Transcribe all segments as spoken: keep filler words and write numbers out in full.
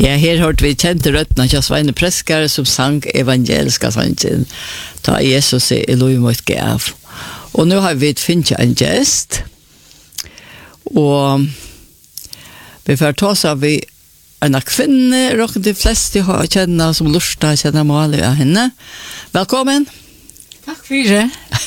Ja, her hørte vi kjente røttene til Sveine Preskar som sang evangeliska sangen ta Jesus i lov mot gav. Og nå har vi finnet en gest, og vi får ta oss av vi en kvinne, og de fleste har kjennet som lusta kjenner målet av henne. Velkommen. Takk for det.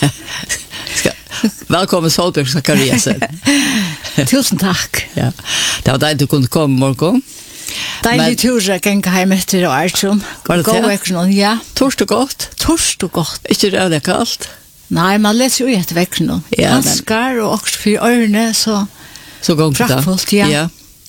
Velkommen Solbjørg Zakariasen. Tusen takk. Ja. Det var deg du kunne komme morgen. Deilig tur jeg gikk hjem etter Arjun. Var det det? Ja. Torst og godt? Torst og godt. Ikke det det kaldt? Nei, man leser jo etter vekken nå. Ja, Hanskar og også for ørene, så så gongt da. praktfullt, ja. Ja.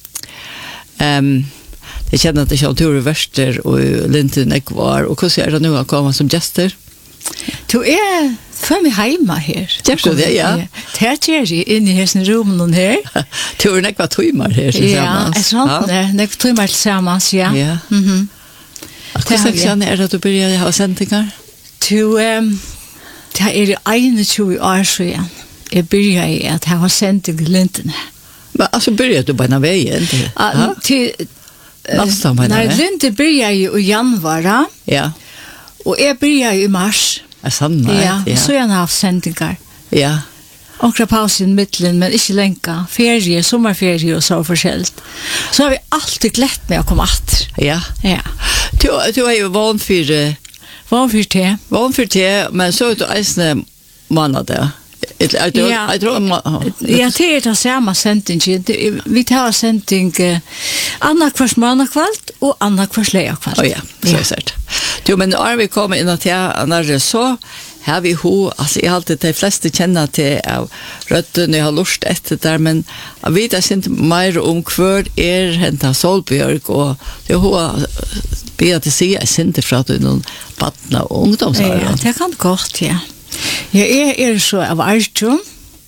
Um, jeg kjenner at det kommer tur i Verster og Linten Ekvar, og hvordan er det nå å komme som gjester? Du er for meg hjemme her. Gjør du det, ja? Det er jeg inne i hessen rommen her. Du er nekva tøymer her til Ja, sammen. jeg sånn det. Nekva tøymer til sammen, ja. Ja. Mhm. Hvordan er det at du begynner å ha sendinger? Du, um, det er i einogtjúgu år siden. Jeg begynner i at jeg har sendt til Linten. Men altså begynner du på en vei, ikke? Uh, til, Nesten på en Nei, vei? Linten begynner i januar, Ja. og jeg begynner i mars. Jeg sann, Ja, ja. så jeg har haft sendinger. Ja. Onkra pause i middelen, men ikke lenka. Ferie, sommerferie og så forskjellig. Så har vi alltid glett med å komme atter. Ja. Ja. Du, du er jo van for, Hva for det? van for te, men så er du eisne måneder. Jeg tror, Ja. jeg tror, Ja, det er det samme sending. Vi tar sending uh, anna kvars månedkvalt og anna kvars leiakvalt. Å ja, så er det. Du, men når vi kommer inn til når det så, har vi ho, altså jeg har alltid de fleste kjenner til av røtten, jeg har lust etter der, men jeg vet jeg ikke mer om hver er hentet Solbjørg, og det er hun blir til siden jeg synes fra til noen battene og ungdomsårene. Ja, det kan godt, ja. Jeg er, er så av Arjun,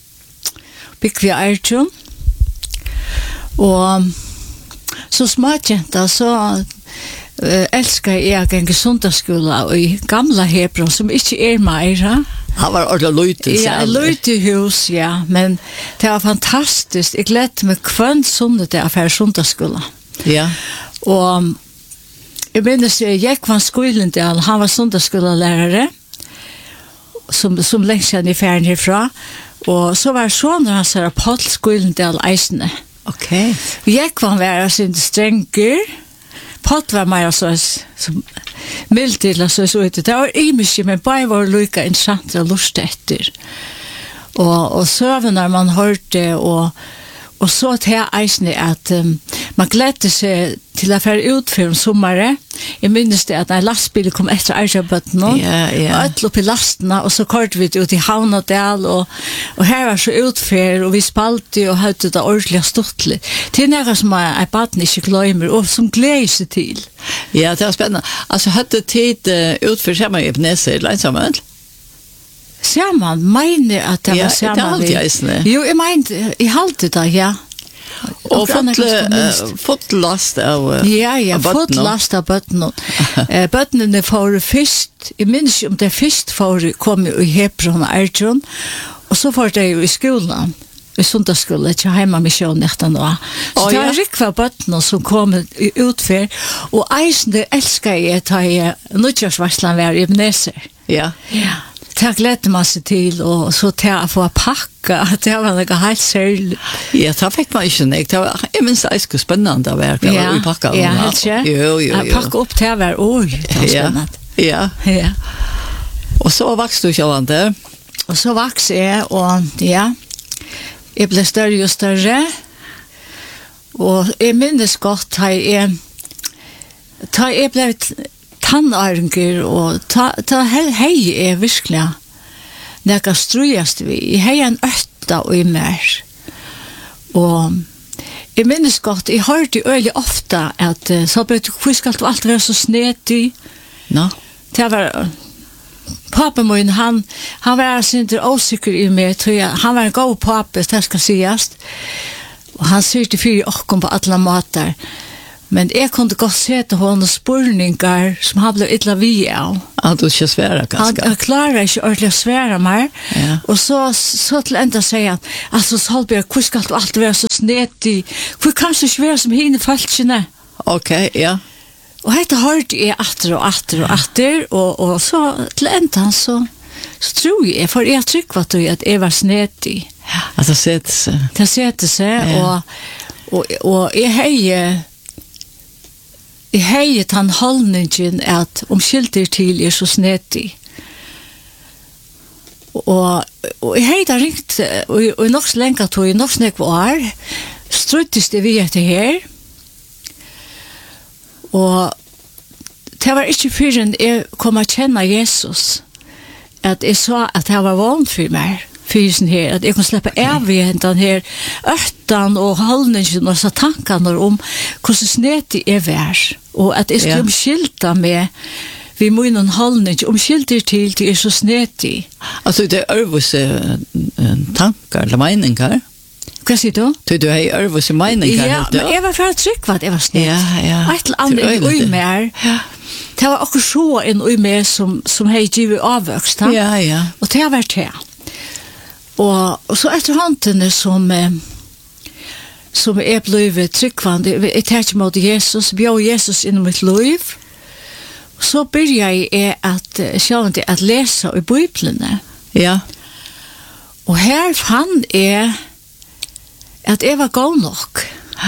bygg vi Arjun, og så småkjenta så uh, elsker jeg å gjenge sundagsskola i gamla Hebron, som ikke er mer. Han var ordentlig løyte. Ja, løyte hus, ja, men det var fantastisk. Jeg gledde meg kvann sundet det av sundagsskola. Ja. Og jeg minnes jeg gikk van skolen til, han var sundagsskolalærere, som, som lengst siden i ferien herfra, og så var sånn han sa Paul skolen til eisene. Ok. Vi gikk van være sin strenger, Paul var mer så som mild til så så ut. Det var imiske, men bare var lykka interessant og lust etter. Og, og søvn når man hørte, og Og så til jeg eisende at um, man gledde seg til å fære ut for om sommeren. Jeg minnes det at når lastbilen kom etter Arjabøttene, Ja, ja. og alt opp i lastene, og så kørte vi ut i Havnadal, og, og her var så utfer, og vi spalte og hadde det ordentlig stortlig. Det er noe som jeg baden ikke glemmer, og som gleder seg til. Ja, det var spennende. Altså, hadde tid uh, utfor sammen i Ebenezer, leinsammen? Saman, mener at det Ja, var saman. det er alltid eisende. Jo, jeg mener, jeg halte det, ja. Og fått last av uh, Ja, ja, av fått bøttene. last av bøttene. eh, bøttene får først, jeg minns ikke om det først får kom i Hebron og Arjun, og så får det jo i skolen, i sundagsskolen, ikke hjemme med sjøen etter nå. Så Å, det ja. var rikva bøttene som kom utfor, og eisende elsker jeg til jeg nødgjørsvarselen var i Ebenezer. Ja. Ja. Det gledde man seg til, og så til å få pakka, det var noe helt særlig. Ja, det fikk man ikke nek. Det var, jeg minns det er ikke spennende å være Ja, i pakka. ja, helt ikke? Jo, jo, jo. Pakka opp til å være, oi, det var Ja, spennende. ja. Ja. Og så vokste du ikke vant det. Og så vokste jeg, og ja, jeg ble større og større, og jeg minnes godt da jeg, da jeg ble tannarnger, og ta, ta hei er virkelig nekka strujast vi. Jeg hei en øtta og i mer. Og jeg minnes godt, jeg hørte øyelig ofta at uh, så ble det, hvor skal du alt være så snedig? Nå? Det var pappa min, han, han var sinter åsikker i meg, tror jeg. Han var en god pappa, det skal sies. Og han syrte fyr i åkken på alle måter. Men jeg kunne godt se til henne spurningar som han ble ytla vi av. Han tog ikke svære, Han, kanskje. han klarer ikke ordentlig å svære mer. Ja. Og så, så til enda sier han, altså Solbjørg, hvor skal du alltid være så snedig? Hvor kan du ikke være som hine falskene? Okej, ja. Og dette hørte jeg atter og atter og atter, og, og så til enden så, så tror jeg, for jeg trykker at jeg var snedig. Ja, altså sett seg. Det setter seg, Ja. og, og, og jeg heier, jeg heier den holdningen at om skilter til er så snedig. Og, og jeg heier det ringt, og, og nok så lenge at jeg nok snakk var, struttes det vi etter her, og det var ikke før enn jeg kom å kjenne Jesus, at jeg så at det var vant for meg, fysen her, at jeg kunne slippe av i den her øtten og holdningen og så tankene om hvordan snedig jeg var, og at jeg skulle Ja. omskilta med vi må noen holdning, omskilter til til er så snedig. Alltså det är Örvus tankar eller meningar. Hva sier du? Du du har Örvus meningar. Ja, men jeg var for å trykke at jeg var snedig. Ja, ja. Et eller annet Det er i det. mer. Det var akkurat så en ui mer som, som hei givet avvøkst. da. Ja, ja. Og det har vært det. Og, og så etter håndene som eh, som er blevet tryggvande, jeg tar ikke mot Jesus, bjør Jesus inn i mitt liv. Så begynner jeg at, uh, sjående, at lese i Bibelene. Ja. Og her fann jeg at jeg var god nok.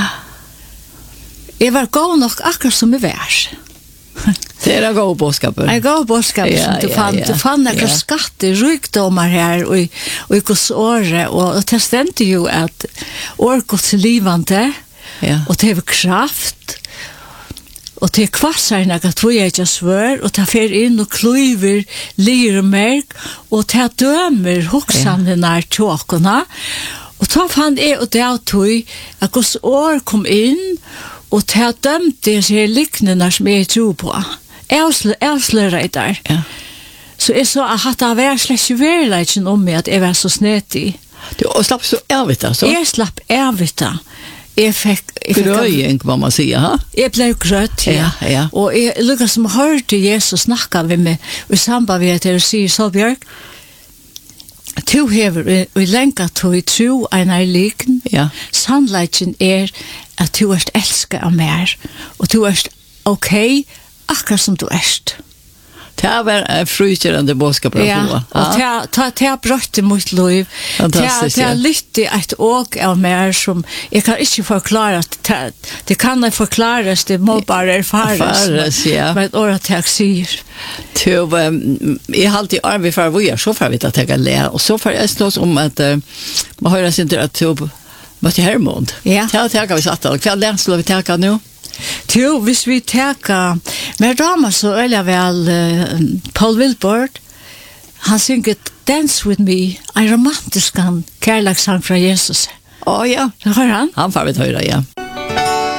Jeg var god nok akkurat som jeg var. Det är en god bådskap. Jeg gav bådskap Ja, som du ja, fann. ja. Du fann akkurat Ja. skatter, rykdomar her, og, og i Guds åre, og, og det stendte jo at år Guds livande, Ja. og det var kraft, og det kvassar naga tvøyja svør, og det fer inn og klyver lir og merk, og det dømer hoksane nær tjåkona, og da fann jeg og det tog at Guds år kom inn, og det dømte seg liknende som jeg tror på. Avslører jeg der. Ja. Så jeg så at det var slett ikke verleidsen om meg at jeg var så snedig. Du och slapp så ärligt alltså. Jeg slapp avvita. Jeg fikk... jeg fikk- Gröjning vad man säger, ha? Jeg ble grøtt, ja. Ja, ja. Og jeg lukket som hørte Jesus snakka med meg, og i samband med at jeg sier så, Bjørk, to hever, og lenka to i tro en er liken, Ja. sannleggen er at du er elsket av mer, og du er ok, akkurat som du er. Det var en frukjørende bådskap. Ja, og det har brøtt mot liv. Fantastisk, Det ja. har litt et åk av mer som jeg kan ikke forklare. Det, det kan jeg forklares, det må bare erfares. Erfares, ja. Men åretak sier. To, um, jeg har alltid arbeid for å gjøre, så får vi ta tega le, og så får jeg slås om at uh, man hører sin til at du møtte Hermond. Ja. Det har tega vi satt av. Hva lærer vi tega nå? Jo, hvis vi tenker, med damer så er jeg vel uh, Paul Wilbert, han synger Dance With Me, en romantisk kærlekssang fra Jesus. Å ja, Det har han. han får vi høre, ja.